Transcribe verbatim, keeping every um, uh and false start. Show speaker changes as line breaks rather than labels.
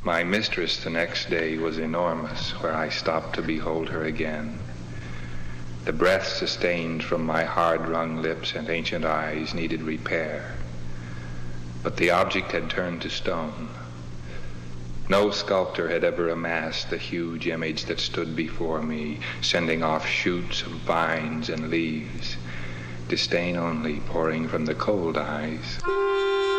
My mistress the next day was enormous, where I stopped to behold her again. The breath sustained from my hard-wrung lips and ancient eyes needed repair, but the object had turned to stone. No sculptor had ever amassed the huge image that stood before me, sending off shoots of vines and leaves, disdain only pouring from the cold eyes.